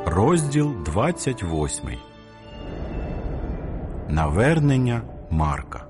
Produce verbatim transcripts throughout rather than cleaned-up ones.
Розділ двадцять восьмий. Навернення Марка.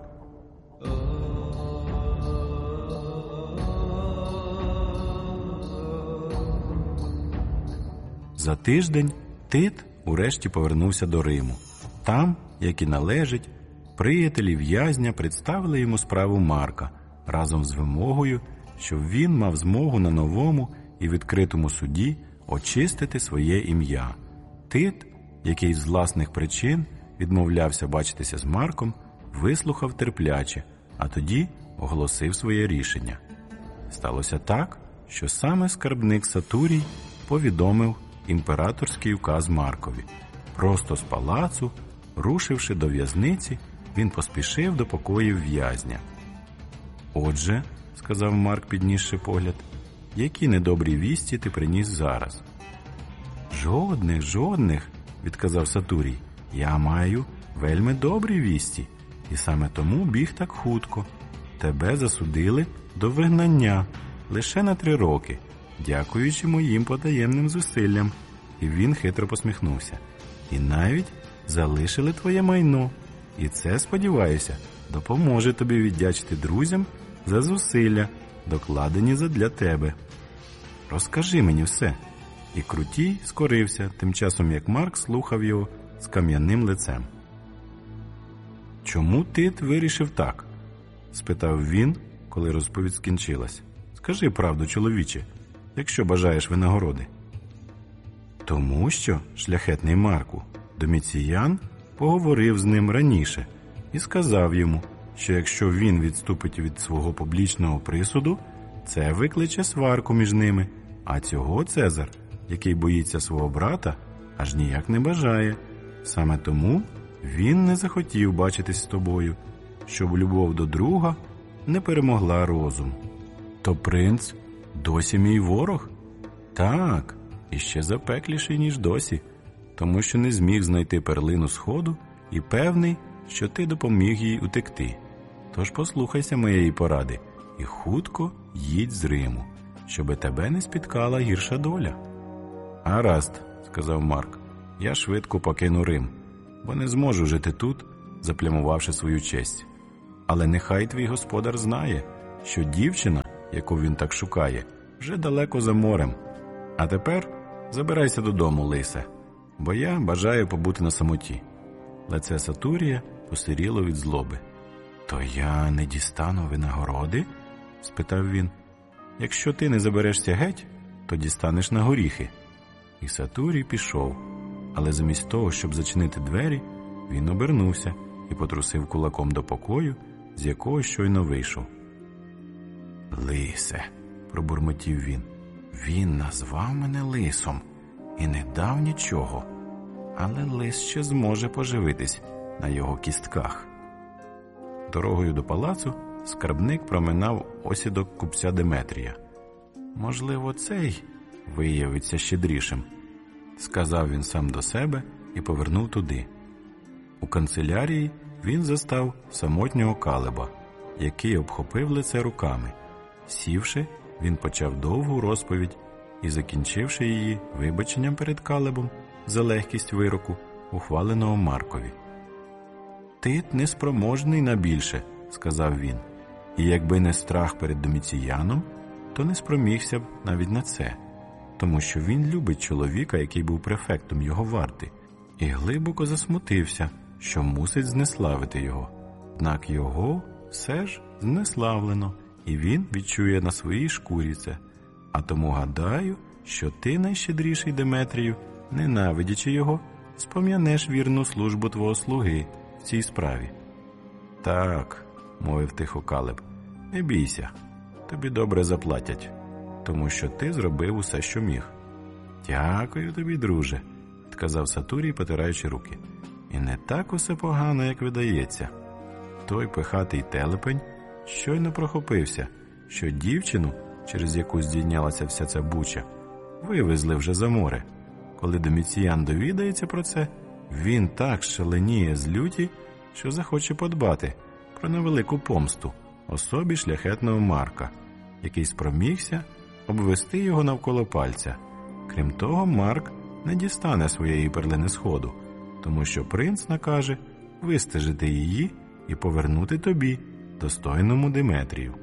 За тиждень Тит урешті повернувся до Риму. Там, як і належить, приятелі в'язня представили йому справу Марка разом з вимогою, щоб він мав змогу на новому і відкритому суді очистити своє ім'я. Тит, який з власних причин відмовлявся бачитися з Марком, вислухав терпляче, а тоді оголосив своє рішення. Сталося так, що саме скарбник Сатурій повідомив імператорський указ Маркові. Просто з палацу, рушивши до в'язниці, він поспішив до покоїв в'язня. «Отже, – сказав Марк, піднісши погляд, – які недобрі вісті ти приніс зараз?» «Жодних, жодних, – відказав Сатурій, – я маю вельми добрі вісті, і саме тому біг так хутко. Тебе засудили до вигнання лише на три роки, дякуючи моїм потаємним зусиллям». І він хитро посміхнувся. «І навіть залишили твоє майно, і це, сподіваюся, допоможе тобі віддячити друзям за зусилля, докладені задля тебе. Розкажи мені все». І Крутій скорився, тим часом як Марк слухав його з кам'яним лицем. «Чому Тит вирішив так?» – спитав він, коли розповідь скінчилась. «Скажи правду, чоловіче, якщо бажаєш винагороди». «Тому що, шляхетний Марку, Доміціян поговорив з ним раніше і сказав йому, що якщо він відступить від свого публічного присуду, це викличе сварку між ними, а цього Цезар, який боїться свого брата, аж ніяк не бажає. Саме тому він не захотів бачитись з тобою, щоб любов до друга не перемогла розум». «То принц досі мій ворог?» «Так, і ще запекліший, ніж досі, тому що не зміг знайти перлину сходу і певний, що ти допоміг їй утекти. Тож послухайся моєї поради і хутко їдь з Риму, щоби тебе не спіткала гірша доля». «Гаразд, – сказав Марк, – я швидко покину Рим, бо не зможу жити тут, заплямувавши свою честь. Але нехай твій господар знає, що дівчина, яку він так шукає, вже далеко за морем. А тепер забирайся додому, лисе, бо я бажаю побути на самоті». Лице Сатурія посиріло від злоби. «То я не дістану винагороди?» – спитав він. «Якщо ти не заберешся геть, то дістанеш на горіхи». І Сатурій пішов, але замість того, щоб зачинити двері, він обернувся і потрусив кулаком до покою, з якого щойно вийшов. «Лисе», – пробурмотів він, – «він назвав мене лисом і не дав нічого, але лис ще зможе поживитись на його кістках». Дорогою до палацу скарбник проминав осідок купця Деметрія. «Можливо, цей виявиться щедрішим», – сказав він сам до себе і повернув туди. У канцелярії він застав самотнього Калеба, який обхопив лице руками. Сівши, він почав довгу розповідь і, закінчивши її вибаченням перед Калебом за легкість вироку, ухваленого Маркові. «Тит неспроможний на більше», – сказав він, – «і якби не страх перед Доміціяном, то не спромігся б навіть на це, тому що він любить чоловіка, який був префектом його варти, і глибоко засмутився, що мусить знеславити його. Однак його все ж знеславлено, і він відчує на своїй шкурі це. А тому гадаю, що ти, найщедріший Деметрію, ненавидячи його, спом'янеш вірну службу твого слуги в цій справі». «Так, – мовив тихо Калеб, – не бійся, тобі добре заплатять, тому що ти зробив усе, що міг». «Дякую тобі, друже», – відказав Сатурій, потираючи руки. «І не так усе погано, як видається. Той пихатий телепень щойно прохопився, що дівчину, через яку здійнялася вся ця буча, вивезли вже за море. Коли Доміціян довідається про це, він так шаленіє з люті, що захоче подбати про невелику помсту особі шляхетного Марка, який спромігся обвести його навколо пальця. Крім того, Марк не дістане своєї перлини сходу, тому що принц накаже вистежити її і повернути тобі, достойному Деметрію.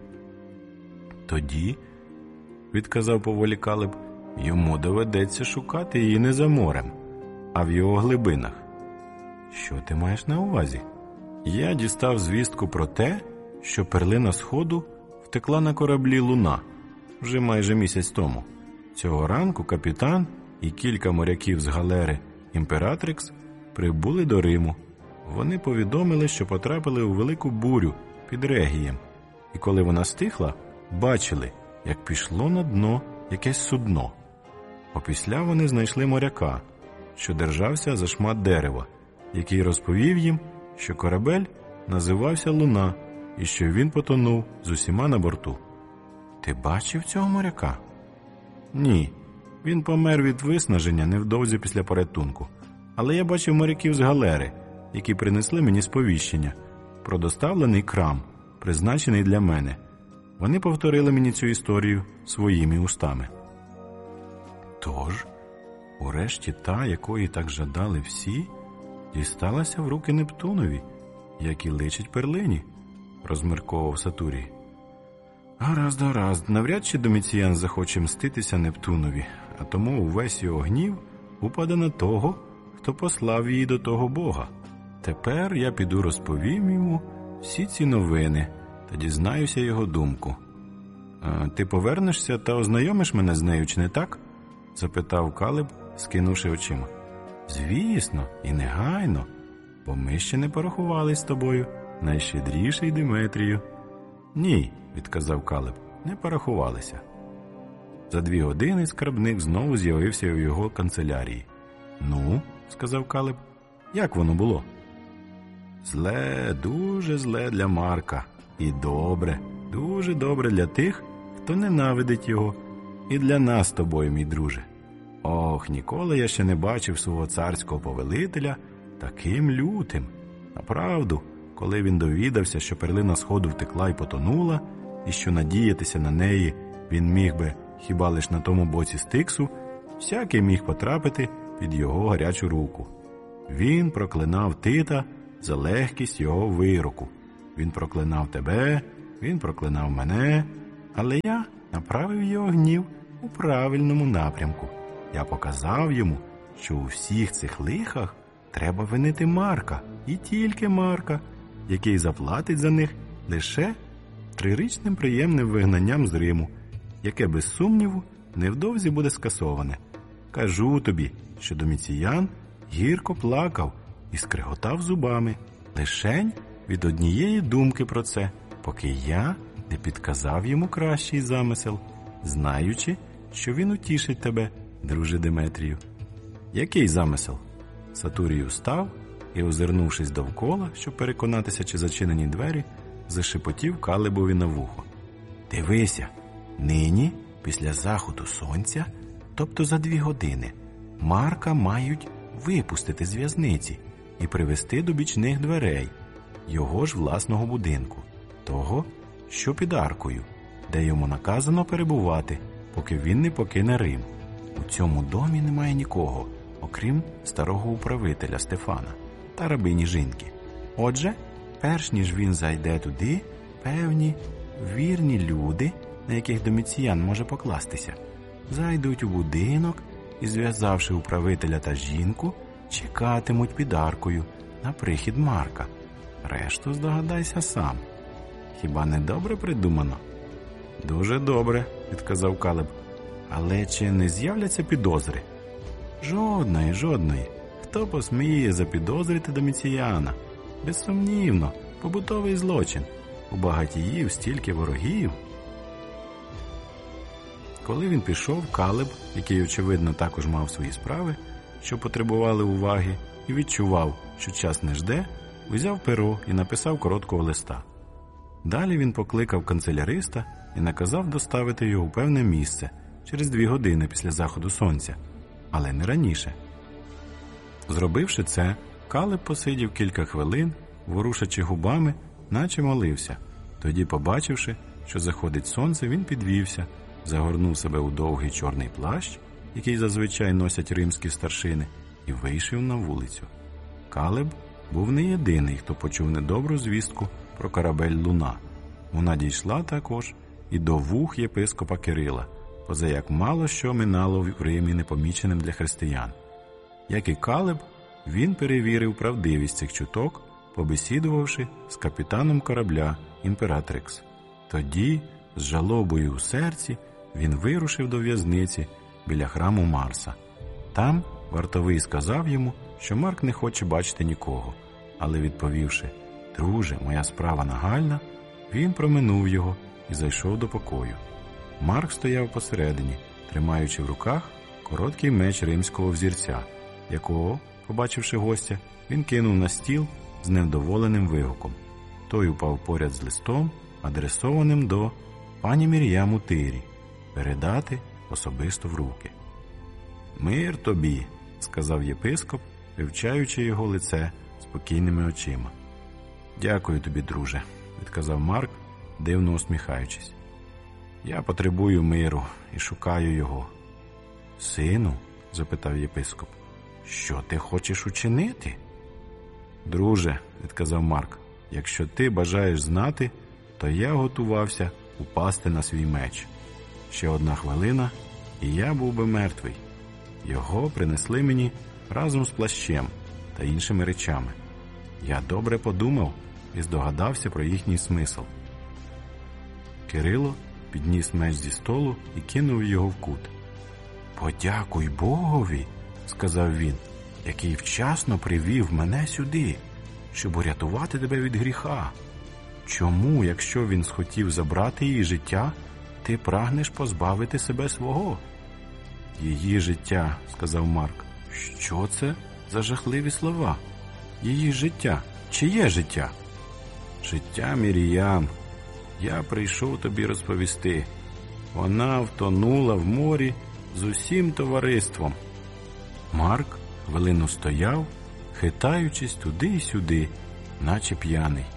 Тоді, відказав поволі Калеб, йому доведеться шукати її не за морем, а в його глибинах. Що ти маєш на увазі? Я дістав звістку про те, що перлина сходу втекла на кораблі «Луна» вже майже місяць тому. Цього ранку капітан і кілька моряків з галери «Імператрикс» прибули до Риму. Вони повідомили, що потрапили у велику бурю під Регієм, і коли вона стихла, бачили, як пішло на дно якесь судно. Опісля вони знайшли моряка, що держався за шмат дерева, який розповів їм, що корабель називався «Луна» і що він потонув з усіма на борту. Ти бачив цього моряка? Ні, він помер від виснаження невдовзі після порятунку. Але я бачив моряків з галери, які принесли мені сповіщення про доставлений крам, призначений для мене. Вони повторили мені цю історію своїми устами. Тож, урешті та, якої так жадали всі, дісталася в руки Нептунові, як і личить перлині, розмірковував Сатурій. Гаразд, гаразд, навряд чи Доміціян захоче мститися Нептунові, а тому увесь його гнів упаде на того, хто послав її до того бога. Тепер я піду розповім йому всі ці новини та дізнаюся його думку. А, ти повернешся та ознайомиш мене з нею, чи не так? Запитав Калеб, скинувши очима. Звісно, і негайно, бо ми ще не порахувались з тобою, найщедріший Деметрію. Ні, відказав Калеб, не порахувалися. За дві години скарбник знову з'явився у його канцелярії. Ну, сказав Калеб, як воно було? Зле, дуже зле для Марка. І добре, дуже добре для тих, хто ненавидить його. І для нас з тобою, мій друже. Ох, ніколи я ще не бачив свого царського повелителя таким лютим. Направду, коли він довідався, що перлина сходу втекла і потонула, і що надіятися на неї він міг би хіба лиш на тому боці Стиксу, всякий міг потрапити під його гарячу руку. Він проклинав Тита за легкість його вироку. Він проклинав тебе, він проклинав мене, але я направив його гнів у правильному напрямку. Я показав йому, що у всіх цих лихах треба винити Марка, і тільки Марка, який заплатить за них лише трирічним приємним вигнанням з Риму, яке, без сумніву, невдовзі буде скасоване. Кажу тобі, що Доміціян гірко плакав і скреготав зубами, лишень від однієї думки про це, поки я не підказав йому кращий замисел, знаючи, що він утішить тебе, друже Деметрію. Який замисел? Сатурій устав і, озирнувшись довкола, щоб переконатися, чи зачинені двері, зашепотів Калебові на вухо. Дивися, нині, після заходу сонця, тобто за дві години, Марка мають випустити з в'язниці і привести до бічних дверей його ж власного будинку, того, що під аркою, де йому наказано перебувати, поки він не покине Рим. У цьому домі немає нікого, окрім старого управителя Стефана та рабині жінки. Отже, перш ніж він зайде туди, певні вірні люди, на яких Доміціян може покластися, зайдуть у будинок і, зв'язавши управителя та жінку, чекатимуть під аркою на прихід Марка. Решту здогадайся сам. Хіба не добре придумано? Дуже добре, відказав Калеб. Але чи не з'являться підозри? Жодної, жодної. Хто посміє запідозрити Доміціяна? Безсумнівно, побутовий злочин. У багатіїв стільки ворогів. Коли він пішов, Калеб, який, очевидно, також мав свої справи, що потребували уваги, і відчував, що час не жде, узяв перо і написав короткого листа. Далі він покликав канцеляриста і наказав доставити його у певне місце через дві години після заходу сонця, але не раніше. Зробивши це, Калеб посидів кілька хвилин, ворушачи губами, наче молився. Тоді, побачивши, що заходить сонце, він підвівся, загорнув себе у довгий чорний плащ який зазвичай носять римські старшини, і вийшов на вулицю. Калеб був не єдиний, хто почув недобру звістку про корабель «Луна». Вона дійшла також і до вух єпископа Кирила, позаяк мало що минало в Римі непоміченим для християн. Як і Калеб, він перевірив правдивість цих чуток, побесідувавши з капітаном корабля «Імператрикс». Тоді, з жалобою у серці, він вирушив до в'язниці біля храму Марса. Там вартовий сказав йому, що Марк не хоче бачити нікого, але відповівши «Друже, моя справа нагальна», він проминув його і зайшов до покою. Марк стояв посередині, тримаючи в руках короткий меч римського взірця, якого, побачивши гостя, він кинув на стіл з невдоволеним вигуком. Той упав поряд з листом, адресованим до пані Мір'ям у Тирі, передати особисто в руки. «Мир тобі», – сказав єпископ, вивчаючи його лице спокійними очима. «Дякую тобі, друже», – відказав Марк, дивно усміхаючись. «Я потребую миру і шукаю його». «Сину», – запитав єпископ, – «що ти хочеш учинити?» «Друже», – відказав Марк, – «якщо ти бажаєш знати, то я готувався упасти на свій меч. Ще одна хвилина, і я був би мертвий. Його принесли мені разом з плащем та іншими речами. Я добре подумав і здогадався про їхній смисл». Кирило підніс меч зі столу і кинув його в кут. «Подякуй Богові», – сказав він, – «який вчасно привів мене сюди, щоб урятувати тебе від гріха. Чому, якщо він схотів забрати її життя, ти прагнеш позбавити себе свого?» «Її життя», – сказав Марк. «Що це за жахливі слова? Її життя? Чиє життя?» «Життя Мір'ям. Я прийшов тобі розповісти. Вона втонула в морі з усім товариством». Марк хвилину стояв, хитаючись туди й сюди, наче п'яний.